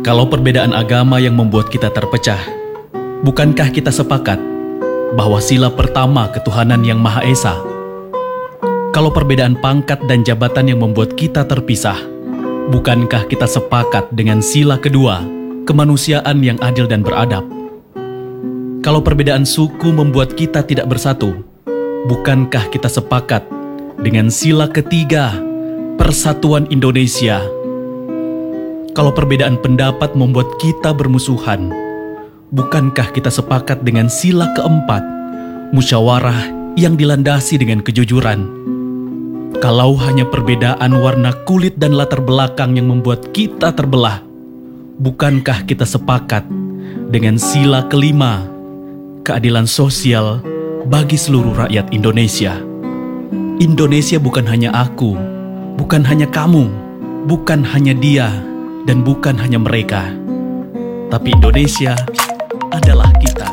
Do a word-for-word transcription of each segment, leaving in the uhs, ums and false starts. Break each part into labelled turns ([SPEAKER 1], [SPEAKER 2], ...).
[SPEAKER 1] Kalau perbedaan agama yang membuat kita terpecah, bukankah kita sepakat bahwa sila pertama ketuhanan yang Maha Esa? Kalau perbedaan pangkat dan jabatan yang membuat kita terpisah, bukankah kita sepakat dengan sila kedua, kemanusiaan yang adil dan beradab? Kalau perbedaan suku membuat kita tidak bersatu, bukankah kita sepakat dengan sila ketiga, persatuan Indonesia? Kalau perbedaan pendapat membuat kita bermusuhan, bukankah kita sepakat dengan sila keempat, musyawarah yang dilandasi dengan kejujuran? Kalau hanya perbedaan warna kulit dan latar belakang yang membuat kita terbelah, bukankah kita sepakat dengan sila kelima, keadilan sosial bagi seluruh rakyat Indonesia? Indonesia bukan hanya aku, bukan hanya kamu, bukan hanya dia, dan bukan hanya mereka, tapi Indonesia adalah kita.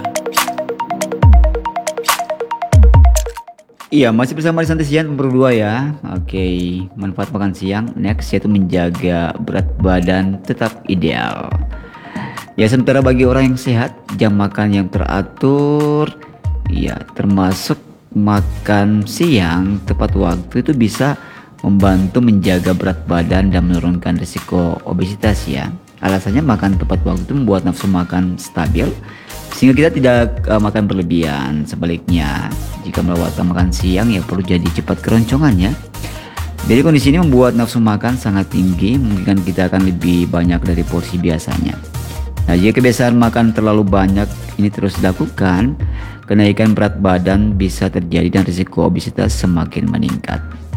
[SPEAKER 2] Iya, masih bersama di Santai Siang nomor dua ya. Oke, manfaat makan siang. Next yaitu menjaga berat badan tetap ideal. Ya, sementara bagi orang yang sehat, jam makan yang teratur, ya termasuk makan siang tepat waktu itu bisa membantu menjaga berat badan dan menurunkan risiko obesitas ya. Alasannya makan tepat waktu itu membuat nafsu makan stabil sehingga kita tidak uh, makan berlebihan. Sebaliknya, jika melewatkan makan siang ya perlu jadi cepat keroncongan ya. Jadi kondisi ini membuat nafsu makan sangat tinggi, mungkin kita akan lebih banyak dari porsi biasanya. Nah, jika kebiasaan makan terlalu banyak ini terus dilakukan, kenaikan berat badan bisa terjadi dan risiko obesitas semakin meningkat.